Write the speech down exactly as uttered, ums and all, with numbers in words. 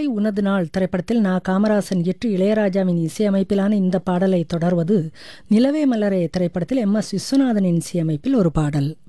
உனது நாள் திரைப்படத்தில் நா காமராசன் இயற்றி இளையராஜாவின் இசையமைப்பிலான இந்த பாடலை தொடர்வது நிலவே மலரே திரைப்படத்தில் எம் எஸ் விஸ்வநாதனின் இசையமைப்பில் ஒரு பாடல்.